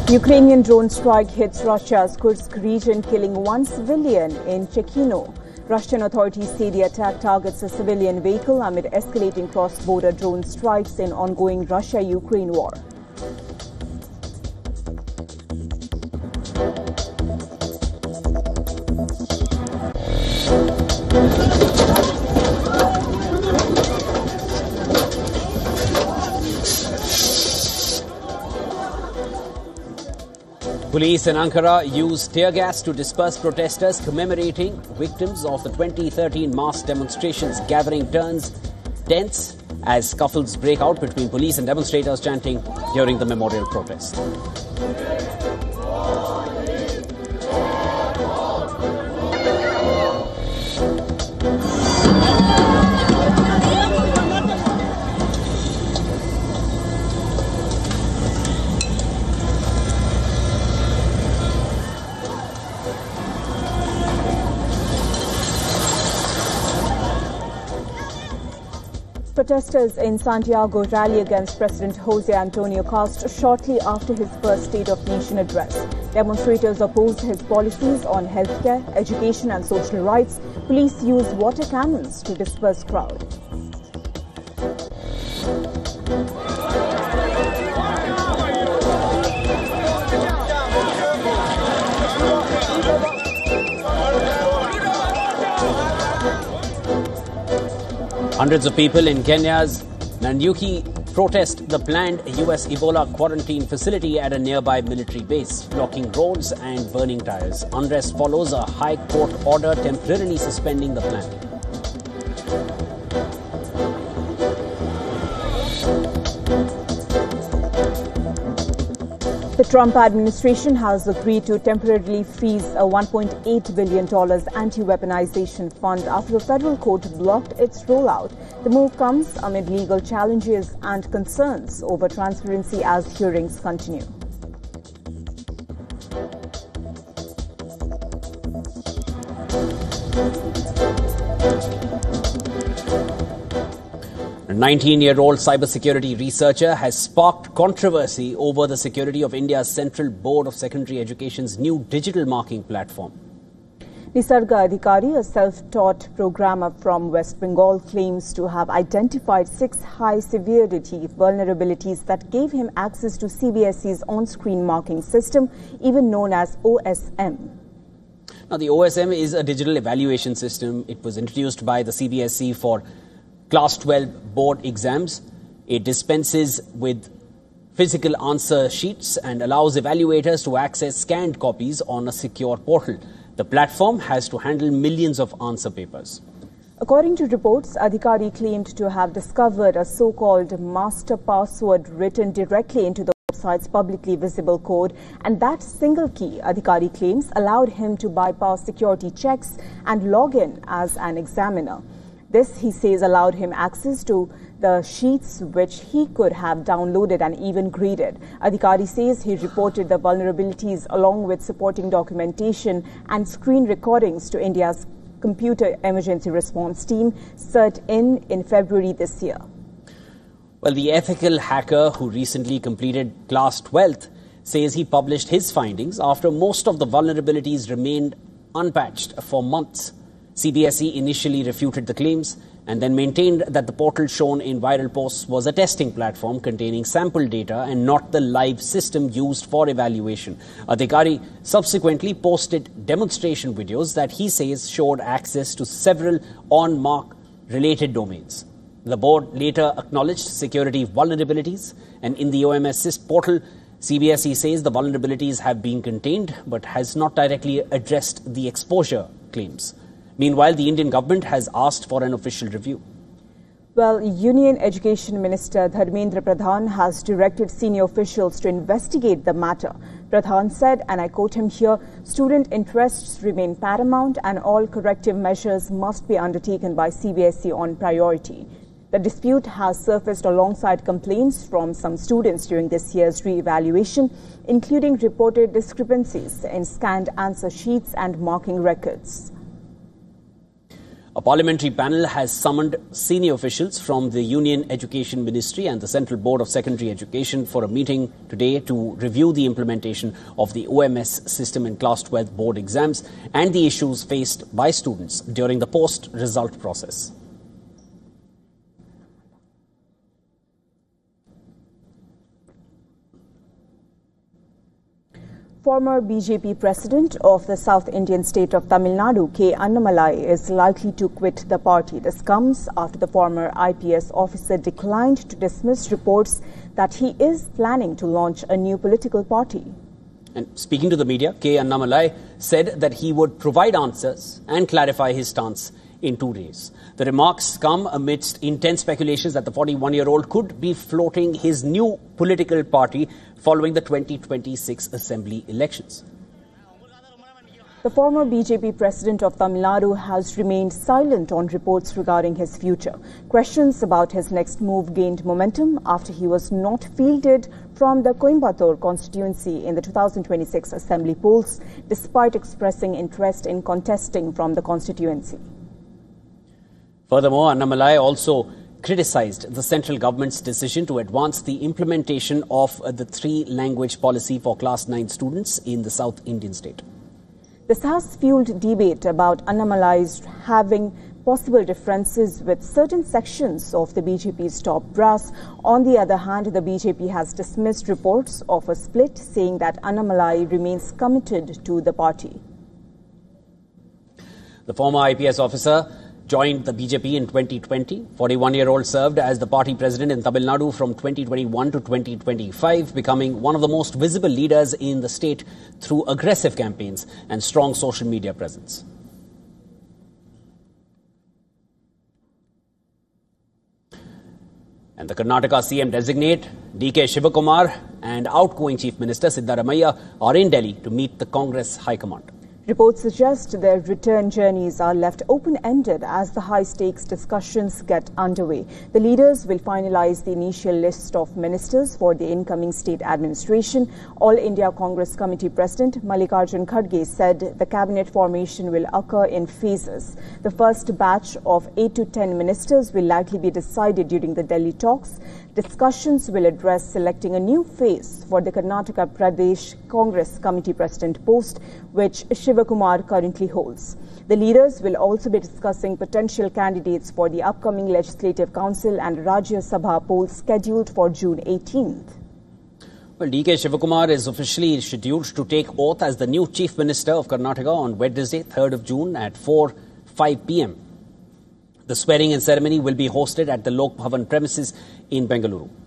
Ukrainian drone strike hits Russia's Kursk region, killing one civilian in Checheno. Russian authorities say the attack targets a civilian vehicle amid escalating cross-border drone strikes in ongoing Russia-Ukraine war. Police in Ankara used tear gas to disperse protesters commemorating victims of the 2013 mass demonstrations. Gathering turns tense as scuffles break out between police and demonstrators chanting during the memorial protest. Protesters in Santiago rally against President Jose Antonio Castro shortly after his first State of Nation address. Demonstrators opposed his policies on healthcare, education and social rights. Police used water cannons to disperse crowd. Hundreds of people in Kenya's Nanyuki protest the planned US Ebola quarantine facility at a nearby military base, blocking roads and burning tires. Unrest follows a high court order temporarily suspending the plan. The Trump administration has agreed to temporarily freeze a $1.8 billion anti-weaponization fund after a federal court blocked its rollout. The move comes amid legal challenges and concerns over transparency as hearings continue. A 19-year-old cybersecurity researcher has sparked controversy over the security of India's Central Board of Secondary Education's new digital marking platform. Nisarga Adhikari, a self-taught programmer from West Bengal, claims to have identified 6 high-severity vulnerabilities that gave him access to CBSE's on-screen marking system, even known as OSM. Now, the OSM is a digital evaluation system. It was introduced by the CBSE for Class 12 board exams. It dispenses with physical answer sheets and allows evaluators to access scanned copies on a secure portal. The platform has to handle millions of answer papers. According to reports, Adhikari claimed to have discovered a so-called master password written directly into the website's publicly visible code, and that single key, Adhikari claims, allowed him to bypass security checks and log in as an examiner. This, he says, allowed him access to the sheets which he could have downloaded and even graded. Adhikari says he reported the vulnerabilities along with supporting documentation and screen recordings to India's Computer Emergency Response Team, CERT in February this year. Well, the ethical hacker who recently completed Class 12th says he published his findings after most of the vulnerabilities remained unpatched for months. CBSE initially refuted the claims and then maintained that the portal shown in viral posts was a testing platform containing sample data and not the live system used for evaluation. Adhikari subsequently posted demonstration videos that he says showed access to several on-mark related domains. The board later acknowledged security vulnerabilities, and in the OMS portal, CBSE says the vulnerabilities have been contained but has not directly addressed the exposure claims. Meanwhile, the Indian government has asked for an official review. Well, Union Education Minister Dharmendra Pradhan has directed senior officials to investigate the matter. Pradhan said, and I quote him here, student interests remain paramount and all corrective measures must be undertaken by CBSE on priority. The dispute has surfaced alongside complaints from some students during this year's re-evaluation, including reported discrepancies in scanned answer sheets and marking records. A parliamentary panel has summoned senior officials from the Union Education Ministry and the Central Board of Secondary Education for a meeting today to review the implementation of the OMS system in Class 12 board exams and the issues faced by students during the post-result process. Former BJP president of the South Indian state of Tamil Nadu, K. Annamalai, is likely to quit the party. This comes after the former IPS officer declined to dismiss reports that he is planning to launch a new political party. And speaking to the media, K. Annamalai said that he would provide answers and clarify his stance in 2 days. The remarks come amidst intense speculations that the 41-year-old could be floating his new political party following the 2026 assembly elections. The former BJP president of Tamil Nadu has remained silent on reports regarding his future. Questions about his next move gained momentum after he was not fielded from the Coimbatore constituency in the 2026 assembly polls, despite expressing interest in contesting from the constituency. Furthermore, Annamalai also criticized the central government's decision to advance the implementation of the 3-language policy for Class 9 students in the South Indian state. This has fueled debate about Annamalai's having possible differences with certain sections of the BJP's top brass. On the other hand, the BJP has dismissed reports of a split, saying that Annamalai remains committed to the party. The former IPS officer joined the BJP in 2020. 41-year-old served as the party president in Tamil Nadu from 2021 to 2025, becoming one of the most visible leaders in the state through aggressive campaigns and strong social media presence. And the Karnataka CM designate D.K. Shivakumar and outgoing Chief Minister Siddaramaiah are in Delhi to meet the Congress High Command. Reports suggest their return journeys are left open-ended as the high-stakes discussions get underway. The leaders will finalize the initial list of ministers for the incoming state administration. All India Congress Committee President Mallikarjun Kharge said the cabinet formation will occur in phases. The first batch of 8 to 10 ministers will likely be decided during the Delhi talks. Discussions will address selecting a new face for the Karnataka Pradesh Congress Committee President post, which Shivakumar currently holds. The leaders will also be discussing potential candidates for the upcoming Legislative Council and Rajya Sabha polls scheduled for June 18th. Well, D.K. Shivakumar is officially scheduled to take oath as the new Chief Minister of Karnataka on Wednesday, 3rd of June at 4:05 p.m. The swearing-in ceremony will be hosted at the Lok Bhavan premises in Bengaluru.